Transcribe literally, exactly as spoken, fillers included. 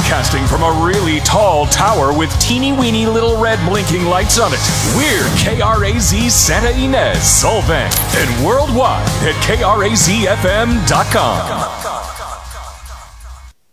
Broadcasting from a really tall tower with teeny weeny little red blinking lights on it. We're K R A Z Santa Ynez, Solvang, and worldwide at K R A Z F M dot com.